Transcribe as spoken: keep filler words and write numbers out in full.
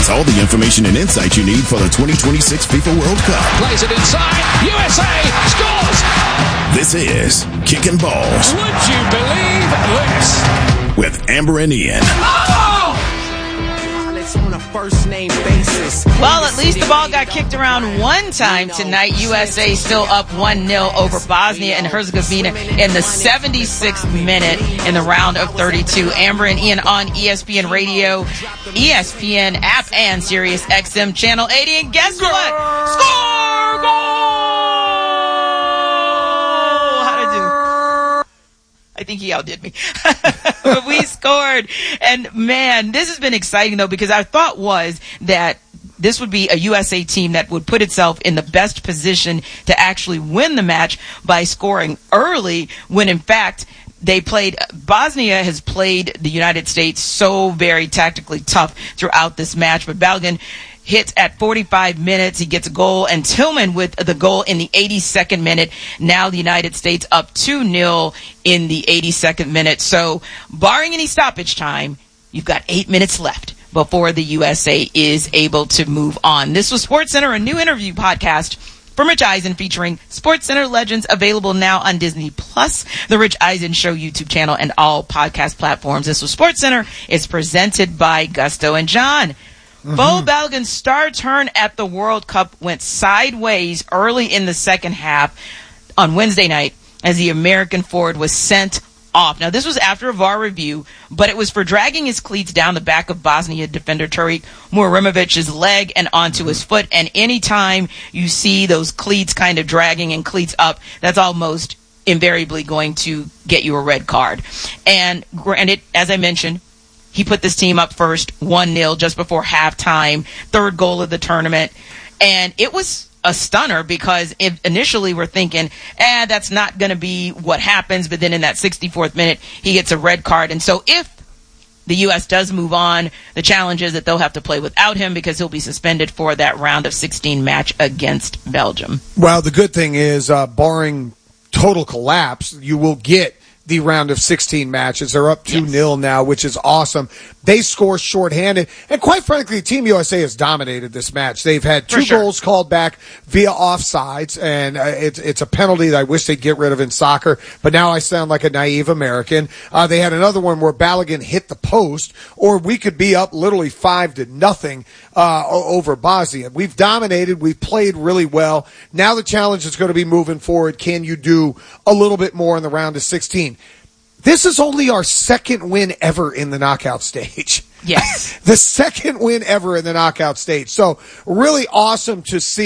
has all the information and insight you need for the twenty twenty-six FIFA World Cup. Plays it inside. U S A scores. This is Kicking Balls. Would you believe this? With Amber and Ian. Oh! Well, at least the ball got kicked around one time tonight. U S A still up one nil over Bosnia and Herzegovina in the seventy-sixth minute in the round of thirty-two. Amber and Ian on E S P N Radio, E S P N app, and Sirius X M Channel eighty. And guess what? Score! Goal! How'd I do? I think he outdid me. But we scored. And, man, this has been exciting, though, because our thought was that this would be a U S A team that would put itself in the best position to actually win the match by scoring early when, in fact, they played – Bosnia has played the United States so very tactically tough throughout this match. But Balogun hits at forty-five minutes. He gets a goal, and Tillman with the goal in the eighty-second minute. Now the United States up two nil in the eighty-second minute. So barring any stoppage time, you've got eight minutes left before the U S A is able to move on. This was SportsCenter, a new interview podcast from Rich Eisen featuring SportsCenter legends, available now on Disney Plus, the Rich Eisen Show YouTube channel, and all podcast platforms. This was SportsCenter. It's presented by Gusto and John. Mm-hmm. Bo Balogun's star turn at the World Cup went sideways early in the second half on Wednesday night as the American forward was sent off. Now, this was after a V A R review, but it was for dragging his cleats down the back of Bosnia defender Tariq Muramovic's leg and onto his foot. And anytime you see those cleats kind of dragging and cleats up, that's almost invariably going to get you a red card. And granted, as I mentioned, he put this team up first, one nil, just before halftime, third goal of the tournament. And it was a stunner because if initially we're thinking, eh, that's not going to be what happens. But then in that sixty-fourth minute, he gets a red card. And so if the U S does move on, the challenge is that they'll have to play without him because he'll be suspended for that round of sixteen match against Belgium. Well, the good thing is, uh, barring total collapse, you will get the round of sixteen matches. They're up two nil yes. now, which is awesome. They score shorthanded. And quite frankly, Team U S A has dominated this match. They've had two sure. goals called back via offsides, and uh, it's, it's a penalty that I wish they'd get rid of in soccer, but now I sound like a naive American. Uh, they had another one where Balogun hit the post, or we could be up literally five to nothing uh, over Bosnia. We've dominated. We've played really well. Now the challenge is going to be moving forward. Can you do a little bit more in the round of sixteen? This is only our second win ever in the knockout stage. Yes. The second win ever in the knockout stage. So really awesome to see.